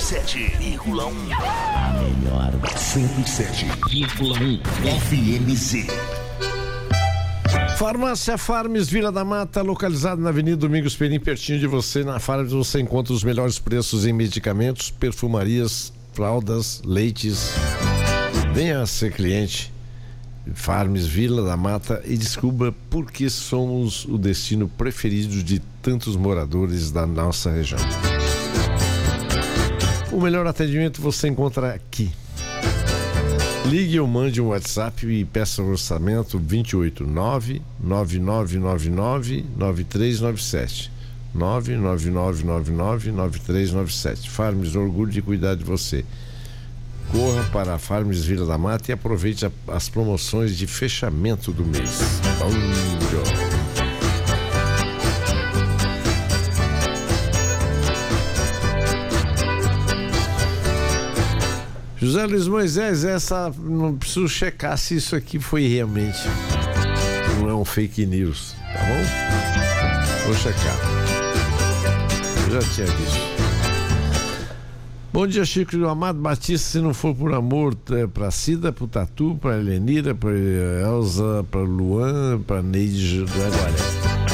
107,1. A melhor 107,1 FMZ. Farmácia Farmes Vila da Mata, localizada na Avenida Domingos Perim, pertinho de você. Na Farmes você encontra os melhores preços em medicamentos, perfumarias, fraldas, leites. Venha ser cliente Farmes Vila da Mata e descubra por que somos o destino preferido de tantos moradores da nossa região. O melhor atendimento você encontra aqui. Ligue ou mande um WhatsApp e peça um orçamento 289-9999-9397. 99999-9397. Farmes, orgulho de cuidar de você. Corra para a Farmes Vila da Mata e aproveite as promoções de fechamento do mês. Bom dia. José Luiz Moisés, não preciso checar se isso aqui foi realmente, não é um fake news, tá bom? Vou checar. Eu já tinha visto. Bom dia, Chico do Amado Batista. Se não for por amor, pra Cida, pro Tatu, pra Helenira, pra Elza, pra Luan, pra Neide. Agora.